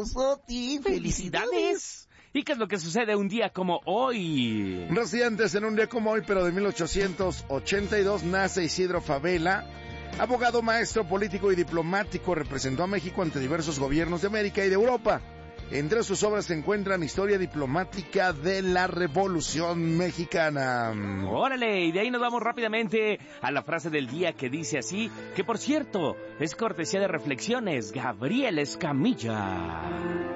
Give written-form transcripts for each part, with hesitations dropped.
Oti. ¡Felicidades! ¿Y qué es lo que sucede un día como hoy? Residentes en un día como hoy, pero de 1882, nace Isidro Fabela. Abogado, maestro, político y diplomático, representó a México ante diversos gobiernos de América y de Europa. Entre sus obras se encuentran Historia diplomática de la Revolución Mexicana. ¡Órale! Y de ahí nos vamos rápidamente a la frase del día que dice así, que por cierto, es cortesía de Reflexiones, Gabriel Escamilla.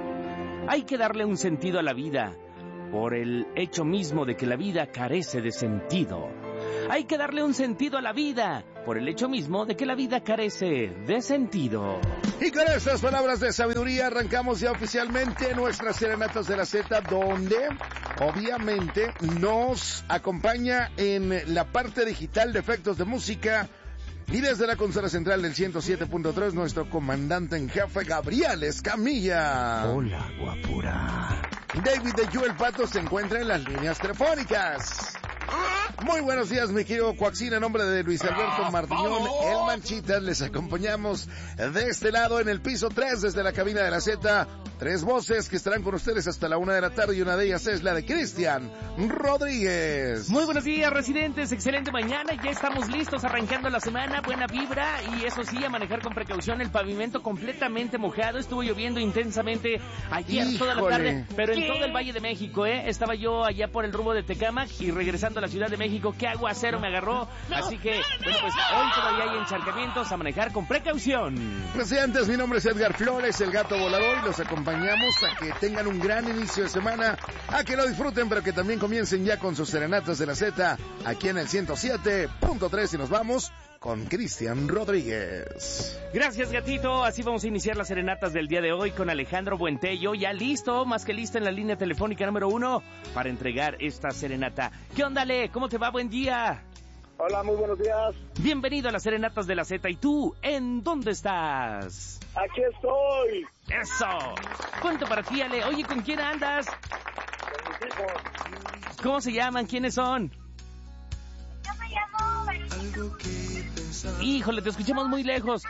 Hay que darle un sentido a la vida, por el hecho mismo de que la vida carece de sentido. Hay que darle un sentido a la vida, por el hecho mismo de que la vida carece de sentido. Y con estas palabras de sabiduría arrancamos ya oficialmente nuestras Serenatas de la Z, donde obviamente nos acompaña en la parte digital de efectos de música y desde la consola central del 107.3 nuestro comandante en jefe Gabriel Escamilla. Hola, guapura. David de Joel Pato se encuentra en las líneas telefónicas. Muy buenos días, mi querido Coaxín, en nombre de Luis Alberto Mardiñón, el Manchitas, les acompañamos de este lado en el piso 3 desde la cabina de la Z. 3 voces que estarán con ustedes hasta la 1 de la tarde y una de ellas es la de Cristian Rodríguez. Muy buenos días, residentes, excelente mañana, ya estamos listos arrancando la semana, buena vibra y eso sí, a manejar con precaución, el pavimento completamente mojado, estuvo lloviendo intensamente ayer toda la tarde, pero en todo el Valle de México, estaba yo allá por el rumbo de Tecámac y regresando a la Ciudad de México, qué aguacero me agarró, así que, bueno, pues hoy todavía hay encharcamientos, a manejar con precaución. Residentes, mi nombre es Edgar Flores, el gato volador, y los acompañamos a que tengan un gran inicio de semana, a que lo disfruten, pero que también comiencen ya con sus Serenatas de la Z, aquí en el 107.3 y nos vamos con Cristian Rodríguez. Gracias, gatito, así vamos a iniciar las Serenatas del día de hoy con Alejandro Buentello, ya listo, más que listo en la línea telefónica número 1 para entregar esta serenata. ¿Qué onda, Ale? ¿Cómo te va? Buen día. Hola, muy buenos días. Bienvenido a las Serenatas de la Z. ¿Y tú, en dónde estás? Aquí estoy. ¡Eso! Cuento para ti, Ale. Oye, ¿con quién andas? Con mis hijos. ¿Cómo se llaman? ¿Quiénes son? Yo me llamo María. Híjole, te escuchamos muy lejos.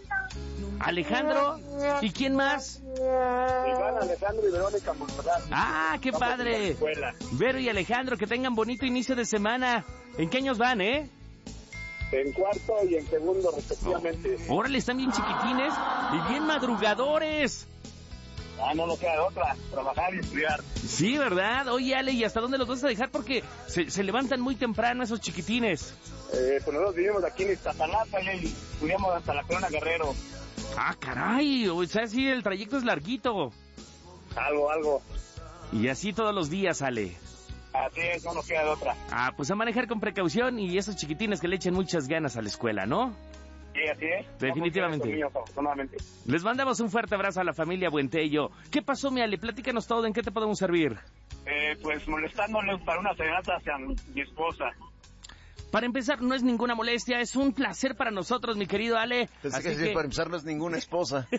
¿Alejandro? ¿Y quién más? Iván, Alejandro y Verónica Monserrat. ¡Ah, qué padre! Vero y Alejandro, que tengan bonito inicio de semana. ¿En qué años van, En cuarto y en segundo, respectivamente. Órale, están bien chiquitines y bien madrugadores. No nos queda de otra, trabajar y estudiar. Sí, ¿verdad? Oye, Ale, ¿y hasta dónde los vas a dejar? Porque se levantan muy temprano esos chiquitines. Pues nosotros vivimos aquí en Iztapalapa y estudiamos hasta la Colonia Guerrero. ¡Ah, caray! O sea, sí, el trayecto es larguito. Algo. Y así todos los días, Ale. Así es, no nos queda de otra. Ah, pues a manejar con precaución y esos chiquitines que le echen muchas ganas a la escuela, ¿no? Sí, así es. Definitivamente. Niños, afortunadamente. Les mandamos un fuerte abrazo a la familia Buentello. ¿Qué pasó, mi Ale? Platícanos todo, ¿en qué te podemos servir? Pues molestándoles para una serenata hacia mi esposa. Para empezar, no es ninguna molestia, es un placer para nosotros, mi querido Ale. Pensé que para empezar no es ninguna esposa.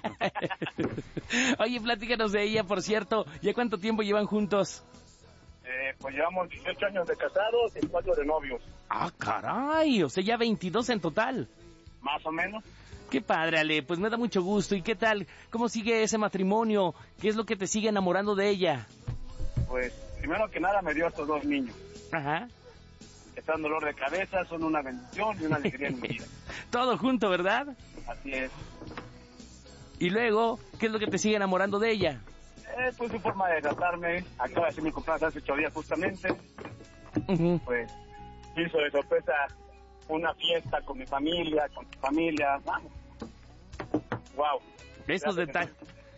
Oye, platícanos de ella, por cierto. ¿Ya cuánto tiempo llevan juntos? Pues llevamos 18 años de casados y 4 de novios. ¡Ah, caray! O sea, ya 22 en total. Más o menos. Qué padre, Ale, pues me da mucho gusto. ¿Y qué tal? ¿Cómo sigue ese matrimonio? ¿Qué es lo que te sigue enamorando de ella? Pues, primero que nada me dio a estos 2 niños. Ajá. Están dolor de cabeza, son una bendición y una alegría en mi vida. Todo junto, ¿verdad? Así es. Y luego, ¿qué es lo que te sigue enamorando de ella? Pues su forma de tratarme. Acaba de ser mi cumpleaños hace 8 días justamente. Pues hizo de sorpresa una fiesta con mi familia, con tu familia. Vamos. Wow. Esos detalles.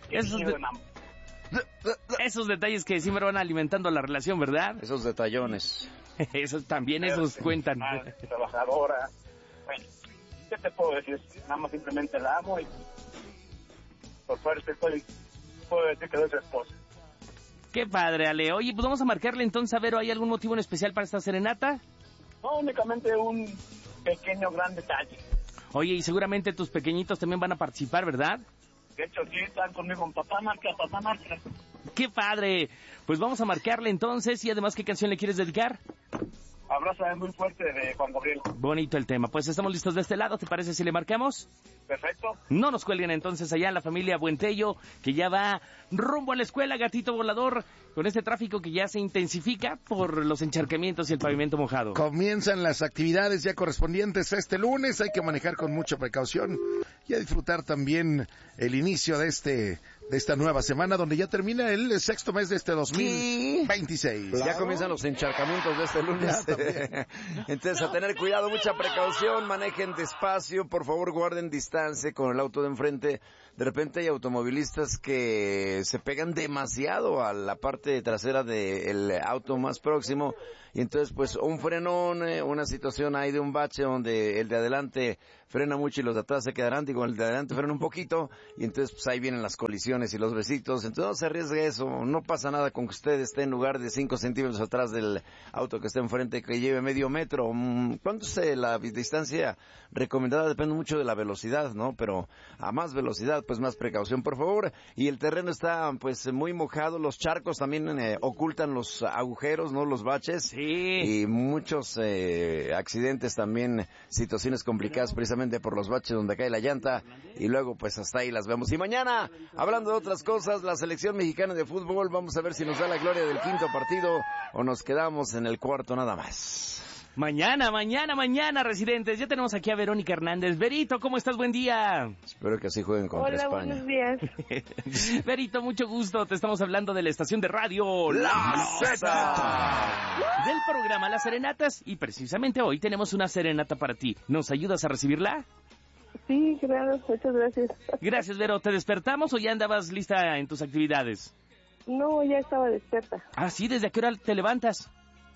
Esos detalles que siempre van alimentando la relación, ¿verdad? Esos detallones. Esos también, esos cuentan. Trabajadora. Bueno, ¿qué te puedo decir? Nada más simplemente la amo y por fuerte puedo decir que soy su esposa. Qué padre, Ale. Oye, pues vamos a marcarle entonces a ver, ¿hay algún motivo en especial para esta serenata? No, únicamente un pequeño, gran detalle. Oye, y seguramente tus pequeñitos también van a participar, ¿verdad? De hecho, sí, están conmigo en papá marca. ¡Qué padre! Pues vamos a marcarle entonces, y además, ¿qué canción le quieres dedicar? abrazo muy fuerte de Juan Gabriel. Bonito el tema. Pues estamos listos de este lado, ¿te parece si le marcamos? Perfecto. No nos cuelguen entonces allá la familia Buentello, que ya va rumbo a la escuela, gatito volador, con este tráfico que ya se intensifica por los encharcamientos y el pavimento mojado. Comienzan las actividades ya correspondientes a este lunes, hay que manejar con mucha precaución y a disfrutar también el inicio de esta nueva semana, donde ya termina el sexto mes de este 2026. Claro. Ya comienzan los encharcamientos de este lunes. Entonces, a tener cuidado, mucha precaución, manejen despacio, por favor guarden distancia con el auto de enfrente. De repente hay automovilistas que se pegan demasiado a la parte trasera del auto más próximo y entonces pues un frenón, una situación ahí de un bache donde el de adelante frena mucho y los de atrás se quedarán, digo, el de adelante frena un poquito y entonces pues ahí vienen las colisiones y los besitos, entonces no se arriesgue eso, no pasa nada con que usted esté en lugar de 5 centímetros atrás del auto que esté enfrente, que lleve medio metro. ¿Cuánto es la distancia recomendada? Depende mucho de la velocidad, ¿no? Pero a más velocidad, pues más precaución, por favor. Y el terreno está pues muy mojado, los charcos también ocultan los agujeros, ¿no? Los baches. Sí. Y muchos accidentes también, situaciones complicadas precisamente por los baches donde cae la llanta y luego pues hasta ahí las vemos. Y mañana, hablando de otras cosas, la selección mexicana de fútbol, vamos a ver si nos da la gloria del quinto partido o nos quedamos en el cuarto nada más. Mañana, residentes. Ya tenemos aquí a Verónica Hernández. Verito, ¿cómo estás? Buen día. Espero que así jueguen contra España. Hola, buenos días. Verito, mucho gusto. Te estamos hablando de la estación de radio La Zeta, del programa Las Serenatas, y precisamente hoy tenemos una serenata para ti. ¿Nos ayudas a recibirla? Sí, claro, muchas gracias. Gracias, Vero. ¿Te despertamos o ya andabas lista en tus actividades? No, ya estaba despierta. Ah, sí, ¿desde a qué hora te levantas?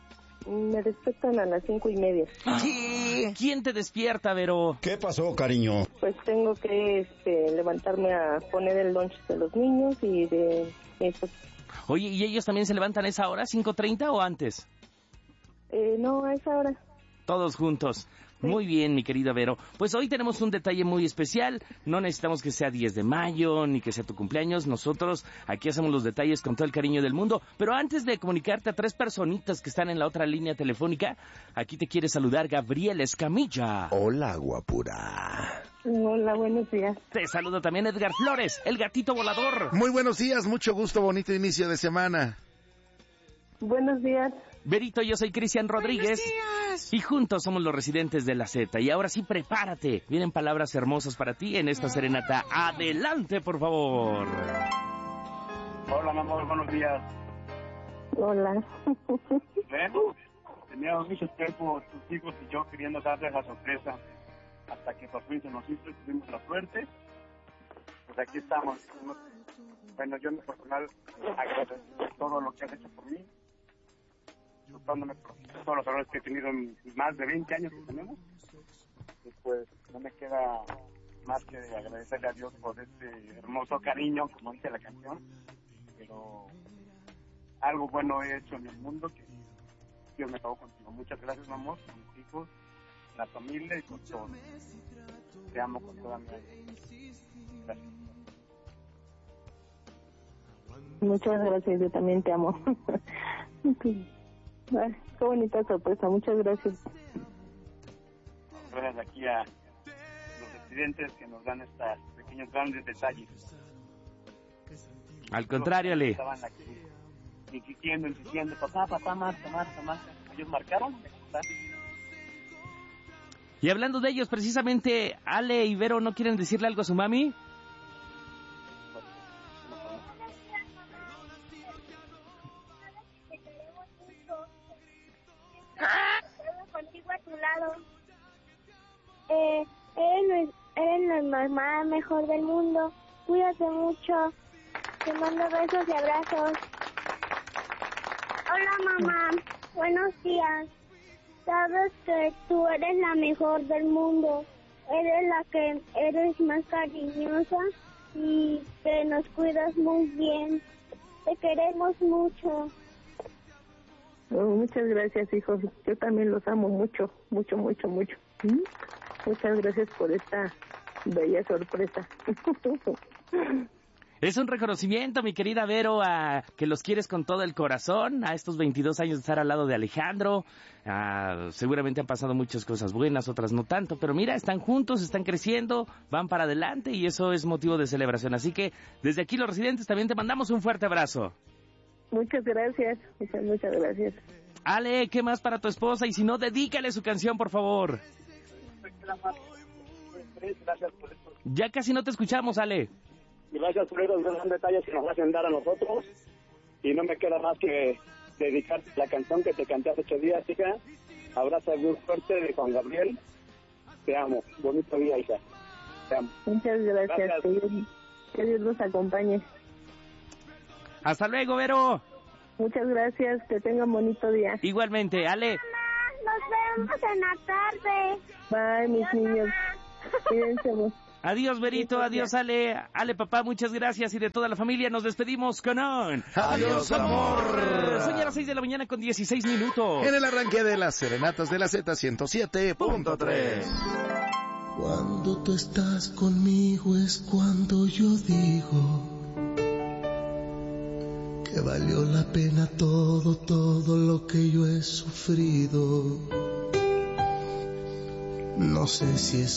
Me despiertan a las 5:30. ¿Qué? ¿Quién te despierta, Vero? ¿Qué pasó, cariño? Pues tengo que levantarme a poner el lunch de los niños y de eso. Oye, ¿y ellos también se levantan a esa hora, 5:30 o antes? No, a esa hora. Todos juntos. Sí. Muy bien, mi querida Vero. Pues hoy tenemos un detalle muy especial. No necesitamos que sea 10 de mayo, ni que sea tu cumpleaños. Nosotros aquí hacemos los detalles con todo el cariño del mundo. Pero antes de comunicarte a 3 personitas que están en la otra línea telefónica, aquí te quiere saludar Gabriel Escamilla. Hola, guapura. Hola, buenos días. Te saluda también Edgar Flores, el gatito volador. Muy buenos días, mucho gusto, bonito inicio de semana. Buenos días. Verito, yo soy Cristian Rodríguez. Y juntos somos los residentes de la Z. Y ahora sí, prepárate. Vienen palabras hermosas para ti en esta serenata. Adelante, por favor. Hola, mi amor, buenos días. Hola. Bueno, teníamos mucho tiempo tus hijos y yo queriendo darles la sorpresa hasta que por fin se nos hizo y tuvimos la suerte. Pues aquí estamos. Bueno, yo en lo personal agradezco todo lo que has hecho por mí, disculpándome por todos los errores que he tenido en más de 20 años que tenemos. Y pues no me queda más que agradecerle a Dios por este hermoso cariño, como dice la canción. Pero algo bueno he hecho en el mundo que Dios me pagó contigo. Muchas gracias, mi amor, con mis hijos, la familia y con todo. Te amo con toda mi alma. Gracias. Muchas gracias, yo también te amo. Ay, qué bonita sorpresa, muchas gracias. Gracias aquí a los residentes que nos dan estos pequeños grandes detalles. Al contrario, Ale. Estaban aquí insistiendo, papá, marca. Ellos marcaron. Y hablando de ellos, precisamente, Ale y Vero, ¿no quieren decirle algo a su mami? Contigo a tu lado. Eres la mamá mejor del mundo. Cuídate mucho. Te mando besos y abrazos. Hola, mamá. Buenos días. Sabes que tú eres la mejor del mundo. Eres la que eres más cariñosa y que nos cuidas muy bien. Te queremos mucho. Oh, muchas gracias, hijos. Yo también los amo mucho. ¿Mm? Muchas gracias por esta bella sorpresa. Es un reconocimiento, mi querida Vero, a que los quieres con todo el corazón, a estos 22 años de estar al lado de Alejandro. Seguramente han pasado muchas cosas buenas, otras no tanto, pero mira, están juntos, están creciendo, van para adelante y eso es motivo de celebración. Así que desde aquí los residentes también te mandamos un fuerte abrazo. Muchas gracias, muchas gracias. Ale, ¿qué más para tu esposa? Y si no, dedícale su canción, por favor. Gracias por esto. Ya casi no te escuchamos, Ale. Gracias por esos gran detalles que nos hacen dar a nosotros. Y no me queda más que dedicarte la canción que te canté hace 8 días, hija. Abrazo muy fuerte de Juan Gabriel. Te amo. Bonito día, hija. Te amo. Muchas gracias. Que Dios los acompañe. Hasta luego, Vero. Muchas gracias. Que tengan bonito día. Igualmente, Ale. Nos vemos en la tarde. Bye, mis niños. Cuídense. Adiós, Berito, adiós, Ale. Ale, papá, muchas gracias. Y de toda la familia nos despedimos con un... ¡Adiós, amor! Son ya las 6 de la mañana con 16 minutos. En el arranque de las serenatas de la Z107.3. Cuando tú estás conmigo es cuando yo digo que valió la pena todo lo que yo he sufrido. No sé si es